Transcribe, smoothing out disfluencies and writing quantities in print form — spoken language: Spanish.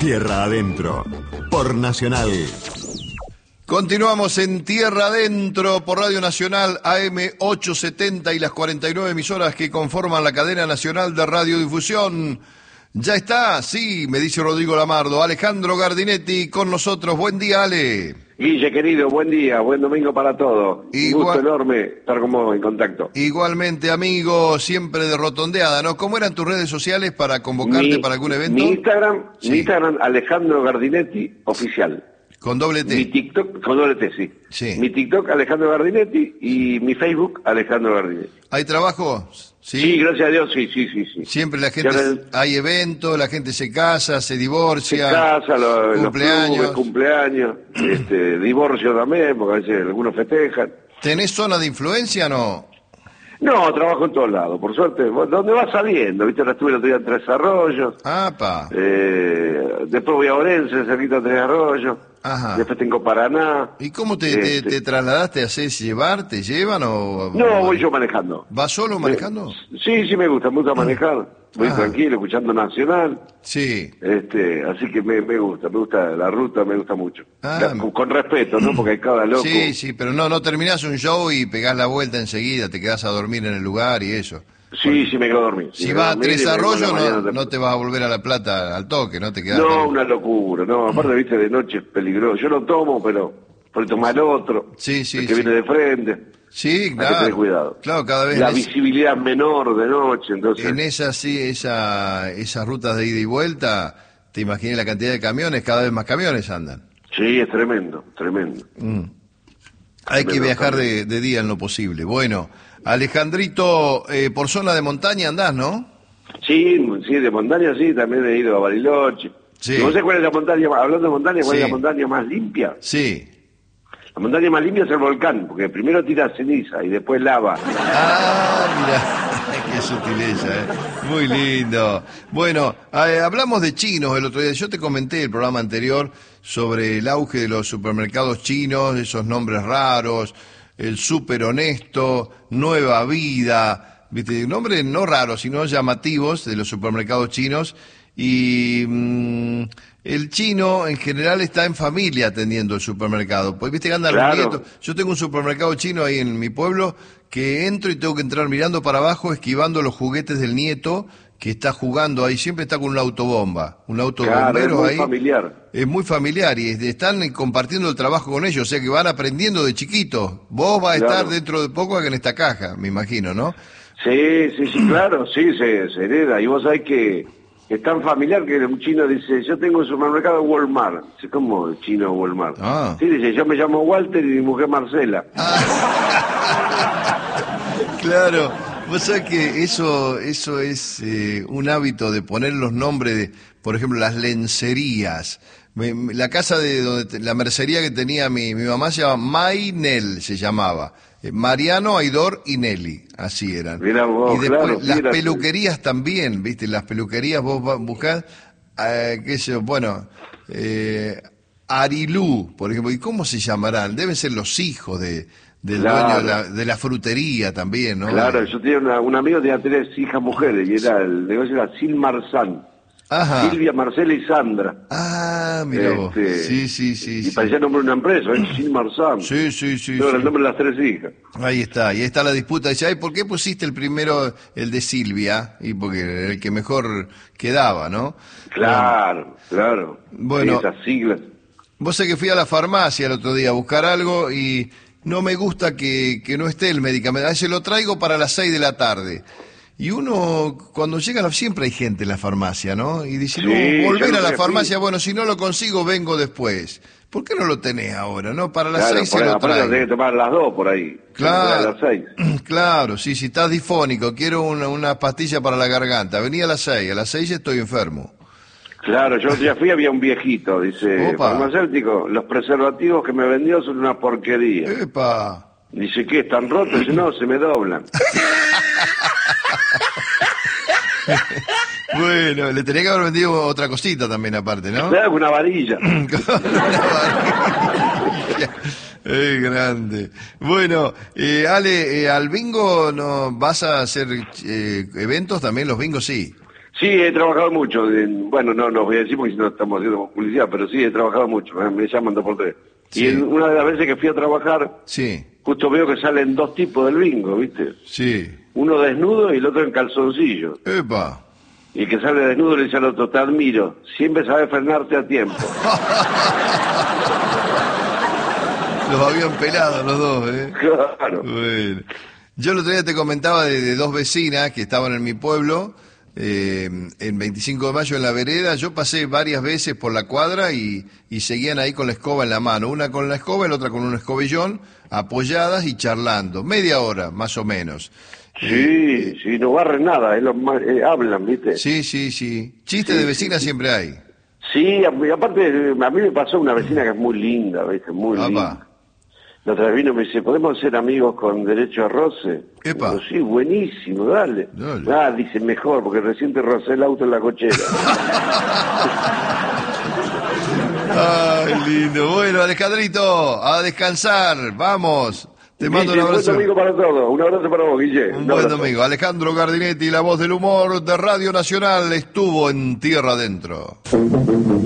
Tierra Adentro, por Nacional. Continuamos en Tierra Adentro por Radio Nacional AM 870 y las 49 emisoras que conforman la cadena nacional de radiodifusión. Ya está, sí, me dice Rodrigo Lamardo. Alejandro Gardinetti con nosotros. Buen día, Ale. Guille, querido, buen día, buen domingo para todos. Un gusto enorme estar con vos en contacto. Igualmente, amigo, siempre de rotondeada, ¿no? ¿Cómo eran tus redes sociales para convocarte para algún evento? Mi Instagram, Alejandro Gardinetti, oficial. ¿Con doble T? Mi TikTok, con doble T, sí. Mi TikTok, Alejandro Gardinetti, y mi Facebook, Alejandro Gardinetti. ¿Hay trabajo? Sí, gracias a Dios, sí. Siempre la gente, hay eventos, la gente se casa, se divorcia. Se casa, cumpleaños. Cumpleaños, divorcio también, porque a veces algunos festejan. ¿Tenés zona de influencia o no? No, trabajo en todos lados, por suerte. ¿Dónde va saliendo? ¿Viste? Ahora estuve el otro día en Tres Arroyos. ¡Apa! Después voy a Orense, cerquita de Tres Arroyos. Ajá. Después tengo Paraná. ¿Y cómo te trasladaste? ¿Hacés llevar? ¿Te llevan o...? No, voy yo manejando. ¿Vas solo manejando? Sí, me gusta manejar. Voy tranquilo, escuchando Nacional. Sí. Así que me gusta la ruta, me gusta mucho. Con respeto, ¿no? Porque hay cada loco. Sí, pero no terminás un show y pegás la vuelta enseguida, te quedás a dormir en el lugar y eso. Sí, me quedo dormido. Si vas a Tres Arroyos, no te vas a volver a La Plata al toque, ¿no? Te quedás. No, una locura, no. Aparte, viste, de noche es peligroso. Yo lo tomo, pero por tomar otro. Sí. El que viene de frente. Sí, claro. Hay que tener cuidado. Claro, cada vez. La visibilidad menor de noche, entonces. En esas rutas de ida y vuelta, te imaginé la cantidad de camiones, cada vez más camiones andan. Sí, es tremendo. Hay que viajar de día en lo posible. Bueno, Alejandrito, por zona de montaña andás, ¿no? Sí, de montaña sí, también he ido a Bariloche. Sí. No sé cuál es la montaña, hablando de montaña, ¿cuál es la montaña más limpia? Sí. La montaña más limpia es el volcán, porque primero tira ceniza y después lava. Mira, qué sutileza, muy lindo. Bueno, hablamos de chinos el otro día. Yo te comenté el programa anterior sobre el auge de los supermercados chinos, esos nombres raros, el Súper Honesto, Nueva Vida, ¿viste? Nombres no raros, sino llamativos de los supermercados chinos. Y el chino en general está en familia atendiendo el supermercado. Pues viste que andan los nietos. Yo tengo un supermercado chino ahí en mi pueblo que entro y tengo que entrar mirando para abajo, esquivando los juguetes del nieto que está jugando ahí. Siempre está con una autobomba, un auto bombero ahí. Es muy familiar y están compartiendo el trabajo con ellos. O sea que van aprendiendo de chiquitos. Vos vas a estar dentro de poco en esta caja, me imagino, ¿no? Sí, claro, sí, se hereda. Y vos sabés que es tan familiar que un chino dice, yo tengo un supermercado Walmart. Dice, ¿cómo el chino Walmart? Sí, dice, yo me llamo Walter y mi mujer Marcela. Claro, vos sabés que eso es un hábito de poner los nombres de, por ejemplo, las lencerías. La casa la mercería que tenía mi mamá se llama Maynel, se llamaba. Mariano, Aidor y Nelly, así eran. Mirá vos, y después claro, las peluquerías también, ¿viste? Las peluquerías vos buscás, qué sé yo, bueno, Arilú, por ejemplo, ¿y cómo se llamarán? Deben ser los hijos del dueño de la frutería también, ¿no? Claro, yo tenía un amigo que tenía 3 hijas mujeres y el negocio era Silmarzán. Ajá. Silvia, Marcela y Sandra. Mira vos. Sí. Y parecía el nombre de una empresa, Silmarzán. Sí. Pero el nombre de las 3 hijas. Ahí está la disputa. Dice, ay, ¿por qué pusiste el primero, el de Silvia? Y porque era el que mejor quedaba, ¿no? Claro. Bueno, esas siglas. Vos sé que fui a la farmacia el otro día a buscar algo y no me gusta que no esté el medicamento. A veces lo traigo para las 6 de la tarde. Y uno, cuando llega, siempre hay gente en la farmacia, ¿no? Y dice, volver a la farmacia, bueno, si no lo consigo, vengo después. ¿Por qué no lo tenés ahora, no? Para las 6 se lo traigo. Tenés que tomar las 2 por ahí. Claro, a las 6. Claro, sí, si estás difónico, quiero una pastilla para la garganta. Vení a las 6 estoy enfermo. Claro, yo ya fui, había un viejito, dice, farmacéutico, los preservativos que me vendió son una porquería. ¡Epa! Dice, ¿qué? ¿Están rotos? Dice, no, se me doblan. Bueno, le tenía que haber vendido otra cosita también aparte, ¿no? Claro, una varilla. Es grande. Bueno, Ale, al bingo no vas a hacer eventos también, los bingos sí. Sí, he trabajado mucho. Bueno, no voy a decir porque si no estamos haciendo publicidad, pero sí, he trabajado mucho. Me llaman 2x3. Sí. Y una de las veces que fui a trabajar, sí, justo veo que salen dos tipos del bingo, ¿viste? Sí. Uno desnudo y el otro en calzoncillo. ¡Epa! Y el que sale desnudo le dice al otro, te admiro, siempre sabes frenarte a tiempo. Los habían pelado los dos, ¿eh? Claro. Bueno. Yo el otro día te comentaba de dos vecinas que estaban en mi pueblo, en 25 de mayo en la vereda. Yo pasé varias veces por la cuadra y seguían ahí con la escoba en la mano. Una con la escoba y la otra con un escobillón, apoyadas y charlando. Media hora, más o menos. Sí, no barren nada, hablan, ¿viste? Sí. Chistes de vecinas siempre hay. Sí, aparte, a mí me pasó una vecina que es muy linda, ¿viste? Muy linda. La otra vez vino y me dice, ¿podemos ser amigos con derecho a roce? Epa. Digo, sí, buenísimo, dale. Dice, mejor, porque recién te rocé el auto en la cochera. Ay, lindo. Bueno, Alejandrito, a descansar, vamos. Te mando un abrazo. Un buen domingo para todos. Un abrazo para vos, Guille. Un buen domingo. Alejandro Gardinetti, la voz del humor de Radio Nacional, estuvo en Tierra Adentro.